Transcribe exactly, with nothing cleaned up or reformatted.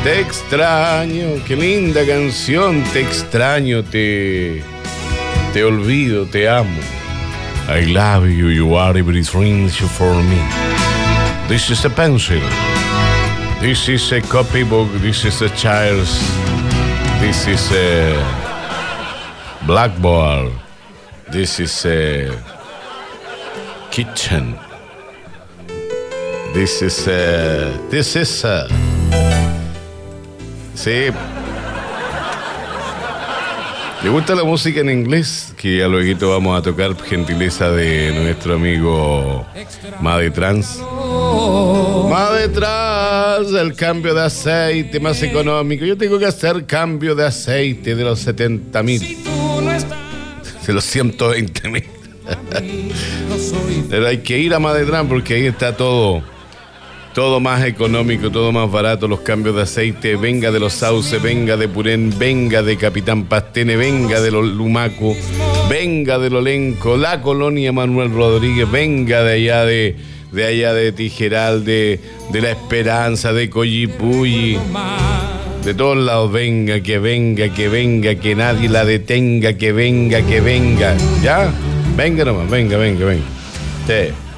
Te extraño, qué linda canción. Te extraño, te, te olvido, te amo. I love you, you are everything for me. This is a pencil. This is a copybook. This is a child's. This is a blackboard. This is a kitchen. This is a. This is a. Sí. ¿Le gusta la música en inglés? Que ya luego vamos a tocar, gentileza de nuestro amigo Made Trans. Made Trans, el cambio de aceite más económico. Yo tengo que hacer cambio de aceite de los setenta mil. De los ciento veinte mil. Pero hay que ir a Made Trans porque ahí está todo. Todo más económico, todo más barato, los cambios de aceite, venga de los Sauces, venga de Purén, venga de Capitán Pastene, venga de los Lumaco, venga de Lolenco, la colonia Manuel Rodríguez, venga de allá de, de allá de Tijeral, de, de La Esperanza, de Coyipulli, de todos lados, venga, que venga, que venga, que nadie la detenga, que venga, que venga, ¿ya? Venga nomás, venga, venga, venga. Sí.